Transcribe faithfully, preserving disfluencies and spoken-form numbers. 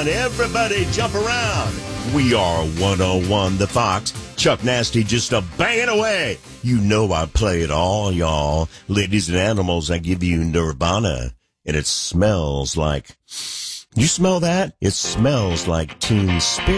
on, everybody jump around. We are one oh one The Fox. Chuck Nasty just a banging away. You know I play it all, y'all. Ladies and animals, I give you Nirvana. And it smells like... You smell that? It smells like Teen Spirit.